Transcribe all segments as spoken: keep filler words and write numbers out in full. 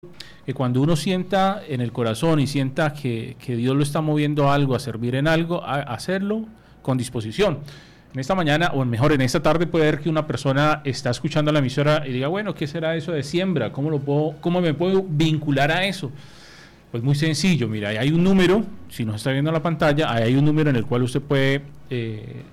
que cuando uno sienta en el corazón y sienta que, que Dios lo está moviendo a algo, a servir en algo, a, a hacerlo con disposición. En esta mañana, o mejor en esta tarde, puede ver que una persona está escuchando la emisora y diga, bueno, ¿qué será eso de siembra? ¿Cómo, lo puedo, cómo me puedo vincular a eso? Pues muy sencillo, mira, ahí hay un número, si nos está viendo en la pantalla, ahí hay un número en el cual usted puede eh,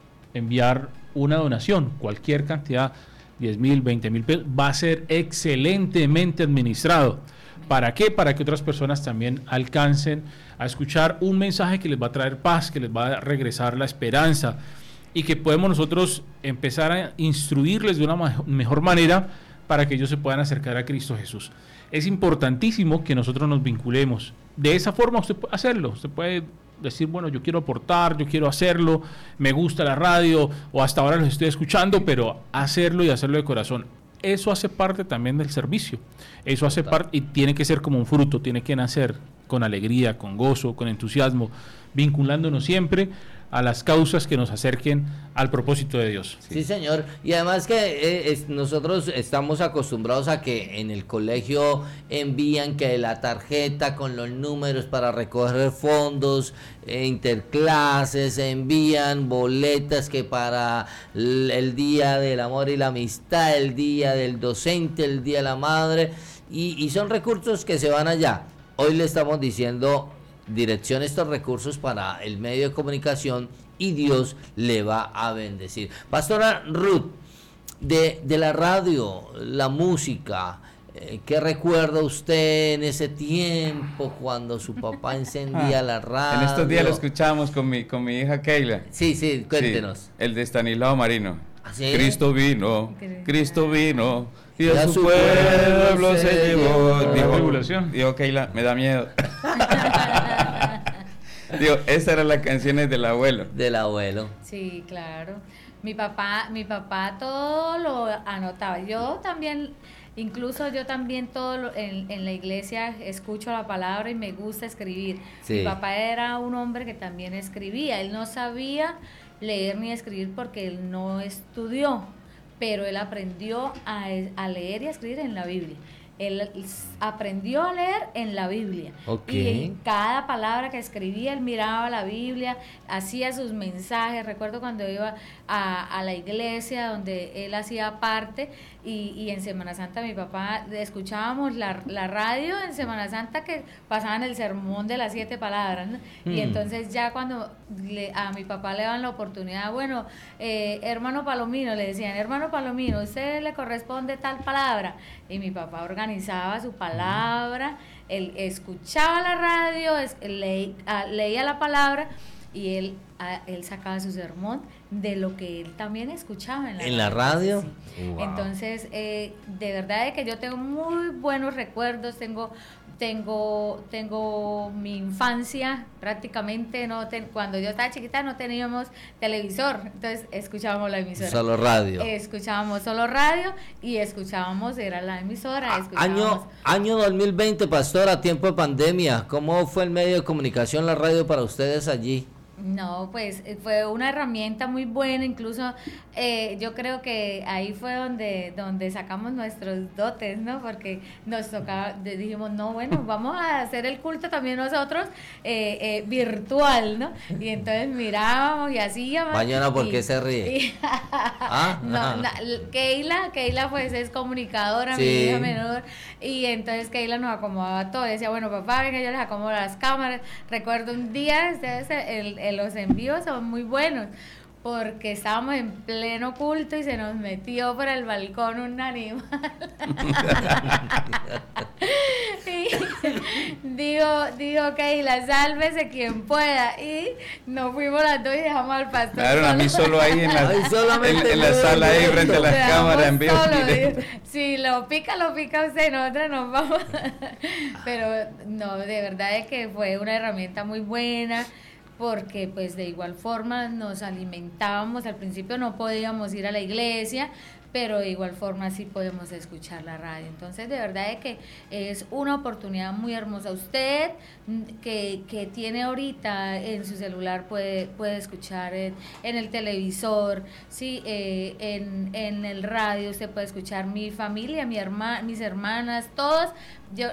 enviar una donación, cualquier cantidad, diez mil, veinte mil pesos, va a ser excelentemente administrado. ¿Para qué? Para que otras personas también alcancen a escuchar un mensaje que les va a traer paz, que les va a regresar la esperanza y que podemos nosotros empezar a instruirles de una mejor manera para que ellos se puedan acercar a Cristo Jesús. Es importantísimo que nosotros nos vinculemos. De esa forma usted puede hacerlo, usted puede decir, bueno, yo quiero aportar, yo quiero hacerlo, me gusta la radio o hasta ahora los estoy escuchando, pero hacerlo y hacerlo de corazón. Eso hace parte también del servicio. Eso hace parte y tiene que ser como un fruto, tiene que nacer con alegría, con gozo, con entusiasmo, vinculándonos siempre a las causas que nos acerquen al propósito de Dios. Sí, sí señor. Y además que eh, es, nosotros estamos acostumbrados a que en el colegio envían que la tarjeta con los números para recoger fondos, eh, interclases, envían boletas que para el, el día del amor y la amistad, el día del docente, el día de la madre, y, y son recursos que se van allá. Hoy le estamos diciendo, direccione estos recursos para el medio de comunicación y Dios le va a bendecir. Pastora Ruth, de, de la radio, la música, eh, ¿qué recuerda usted en ese tiempo cuando su papá encendía ah, la radio? En estos días lo escuchamos con mi, con mi hija Keila. Sí, sí, cuéntenos. Sí, el de Estanislao Marino. ¿Sí? Cristo vino, Cristo vino, y a su pueblo se llevó. Dijo, dijo Keila, me da miedo. Digo, esas eran las canciones del abuelo. Del abuelo. Sí, claro. Mi papá, mi papá todo lo anotaba. Yo también, incluso yo también todo lo, en, en la iglesia escucho la palabra y me gusta escribir. Sí. Mi papá era un hombre que también escribía. Él no sabía leer ni escribir porque él no estudió, pero él aprendió a, a leer y a escribir en la Biblia. Él aprendió a leer en la Biblia. Okay. Y en cada palabra que escribía, él miraba la Biblia, hacía sus mensajes. Recuerdo cuando iba a, a la iglesia donde él hacía parte, y, y en Semana Santa mi papá, escuchábamos la, la radio en Semana Santa que pasaban el sermón de las siete palabras, ¿no? Mm. Y entonces ya cuando le, a mi papá le daban la oportunidad, bueno, eh, hermano Palomino, le decían, hermano Palomino, ¿usted le corresponde tal palabra? Y mi papá organizaba su palabra, él escuchaba la radio, es, le, a, leía la palabra y él, a, él sacaba su sermón de lo que él también escuchaba en la ¿En radio. la radio? Sí. Wow. Entonces, eh, de verdad es que yo tengo muy buenos recuerdos, tengo... Tengo tengo mi infancia prácticamente, no ten, cuando yo estaba chiquita no teníamos televisor, entonces escuchábamos la emisora. Solo radio. Escuchábamos solo radio y escuchábamos, era la emisora. Año, año dos mil veinte, pastora, tiempo de pandemia, ¿cómo fue el medio de comunicación, la radio para ustedes allí? No, pues fue una herramienta muy buena, incluso eh, yo creo que ahí fue donde donde sacamos nuestros dotes, ¿no? Porque nos tocaba, dijimos, no, bueno, vamos a hacer el culto también nosotros eh, eh, virtual, ¿no? Y entonces mirábamos y hacíamos. Mañana, ¿por qué y, se ríe? Y, ¿Ah? No, na, Keila, Keila pues es comunicadora, sí. Mi hija menor, y entonces Keila nos acomodaba todo, decía, bueno, papá, venga, yo les acomodo las cámaras. Recuerdo un día, ustedes, el, el los envíos son muy buenos porque estábamos en pleno culto y se nos metió por el balcón un animal. Y digo, digo, Keila, sálvese quien pueda, y nos fuimos las dos y dejamos al pastor. Claro, solo. A mí solo ahí en la, en, en la sala ahí frente a las cámaras en vivo. Si lo pica, lo pica usted, nosotros nos vamos. Pero no, de verdad es que fue una herramienta muy buena, porque pues de igual forma nos alimentábamos. Al principio no podíamos ir a la iglesia, pero de igual forma sí podemos escuchar la radio. Entonces, de verdad es que es una oportunidad muy hermosa. Usted que, que tiene ahorita en su celular puede, puede escuchar en, en el televisor, sí, eh, en, en el radio usted puede escuchar. Mi familia, mi herma, mis hermanas, todas, yo